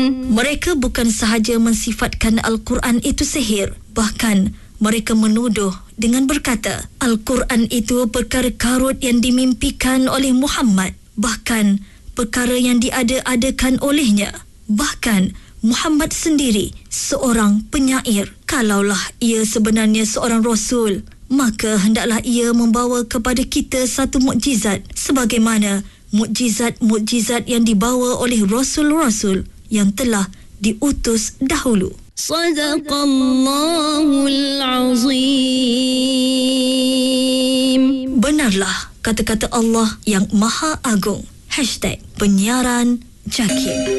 Mereka bukan sahaja mensifatkan Al-Quran itu sihir, bahkan mereka menuduh dengan berkata, Al-Quran itu perkara karut yang dimimpikan oleh Muhammad, bahkan perkara yang diada-adakan olehnya. Bahkan Muhammad sendiri seorang penyair. Kalaulah ia sebenarnya seorang rasul, maka hendaklah ia membawa kepada kita satu mukjizat sebagaimana mukjizat-mukjizat yang dibawa oleh rasul-rasul yang telah diutus dahulu. Sadaqallahul Azim. Benarlah kata-kata Allah yang Maha Agung. #penyiaran Jaki.